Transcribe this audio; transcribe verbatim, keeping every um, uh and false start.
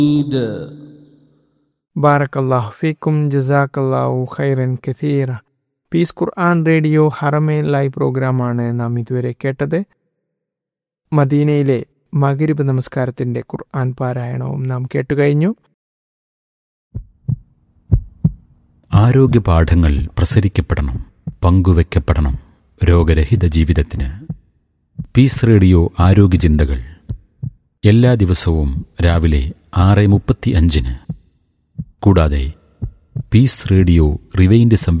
ബാറക്കല്ലാഹു ഫീക്കും ജസാക്കല്ലാഹു ഖൈറൻ കസീറ. പീസ് ഖുർആൻ റേഡിയോ ഹറമേൻ ലൈവ് പ്രോഗ്രാമാണ് നാം ഇതുവരെ കേട്ടത്. മദീനയിലെ മഗ്‌രിബ് നമസ്കാരത്തിൻ്റെ ഖുർആൻ പാരായണവും നാം കേട്ടുകഴിഞ്ഞു. ആരോഗ്യ പാഠങ്ങൾ പ്രസരിക്കപ്പെടണം, പങ്കുവെക്കപ്പെടണം രോഗരഹിത ജീവിതത്തിന്. പീസ് റേഡിയോ ആരോഗ്യ ചിന്തകൾ എല്ലാ ദിവസവും രാവിലെ ആറ് മുപ്പത്തി അഞ്ചിന്. കൂടാതെ പീസ് റേഡിയോ റിവൈൻഡ് സംവിധാനം